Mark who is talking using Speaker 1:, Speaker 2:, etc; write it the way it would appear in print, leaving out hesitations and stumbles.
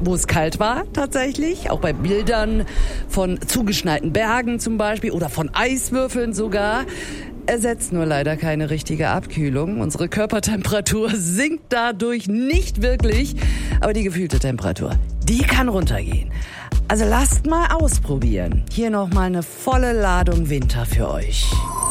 Speaker 1: wo es kalt war tatsächlich, auch bei Bildern von zugeschneiten Bergen zum Beispiel oder von Eiswürfeln sogar. Ersetzt nur leider keine richtige Abkühlung. Unsere Körpertemperatur sinkt dadurch nicht wirklich, aber die gefühlte Temperatur, die kann runtergehen. Also lasst mal ausprobieren. Hier nochmal eine volle Ladung Winter für euch.